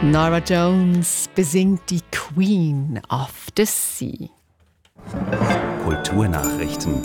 Norah Jones besingt die Queen of the Sea. Kulturnachrichten.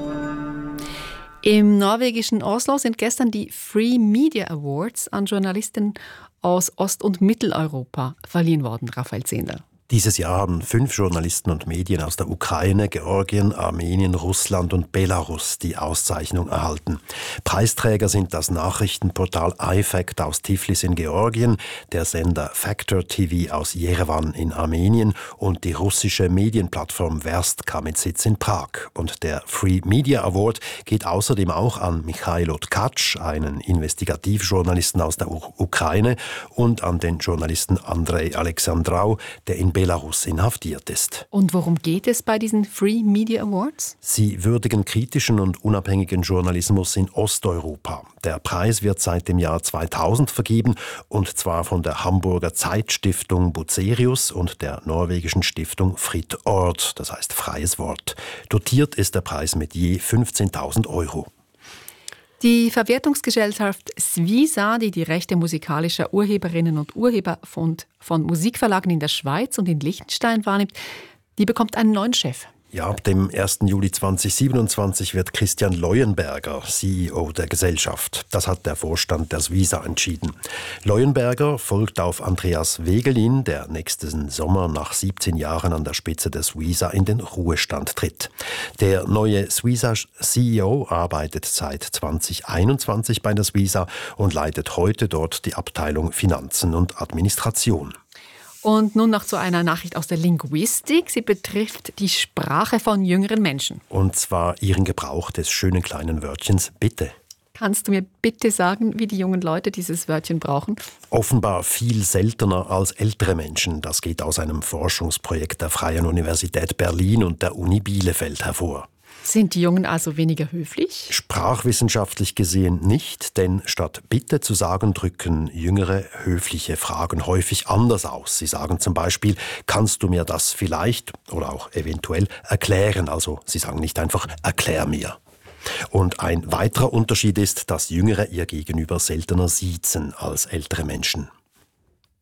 Im norwegischen Oslo sind gestern die Free Media Awards an Journalisten aus Ost- und Mitteleuropa verliehen worden, Raphael Zehnder. Dieses Jahr haben 5 Journalisten und Medien aus der Ukraine, Georgien, Armenien, Russland und Belarus die Auszeichnung erhalten. Preisträger sind das Nachrichtenportal iFact aus Tiflis in Georgien, der Sender Factor TV aus Jerewan in Armenien und die russische Medienplattform Verstka mit Sitz in Prag. Und der Free Media Award geht außerdem auch an Michailo Tkach, einen Investigativjournalisten aus der Ukraine, und an den Journalisten Andrei Alexandrau, der in Belarus inhaftiert ist. Und worum geht es bei diesen Free Media Awards? Sie würdigen kritischen und unabhängigen Journalismus in Osteuropa. Der Preis wird seit dem Jahr 2000 vergeben, und zwar von der Hamburger Zeitstiftung Bucerius und der norwegischen Stiftung Fritt Ord, das heißt freies Wort. Dotiert ist der Preis mit je 15.000 €. Die Verwertungsgesellschaft Svisa, die Rechte musikalischer Urheberinnen und Urheber von Musikverlagen in der Schweiz und in Liechtenstein wahrnimmt, die bekommt einen neuen Chef. Ja, ab dem 1. Juli 2027 wird Christian Leuenberger CEO der Gesellschaft. Das hat der Vorstand der Svisa entschieden. Leuenberger folgt auf Andreas Wegelin, der nächsten Sommer nach 17 Jahren an der Spitze der Svisa in den Ruhestand tritt. Der neue Svisa-CEO arbeitet seit 2021 bei der Svisa und leitet heute dort die Abteilung Finanzen und Administration. Und nun noch zu einer Nachricht aus der Linguistik. Sie betrifft die Sprache von jüngeren Menschen. Und zwar ihren Gebrauch des schönen kleinen Wörtchens bitte. Kannst du mir bitte sagen, wie die jungen Leute dieses Wörtchen brauchen? Offenbar viel seltener als ältere Menschen. Das geht aus einem Forschungsprojekt der Freien Universität Berlin und der Uni Bielefeld hervor. Sind die Jungen also weniger höflich? Sprachwissenschaftlich gesehen nicht, denn statt Bitte zu sagen, drücken jüngere höfliche Fragen häufig anders aus. Sie sagen zum Beispiel, kannst du mir das vielleicht oder auch eventuell erklären? Also sie sagen nicht einfach, erklär mir. Und ein weiterer Unterschied ist, dass Jüngere ihr Gegenüber seltener siezen als ältere Menschen.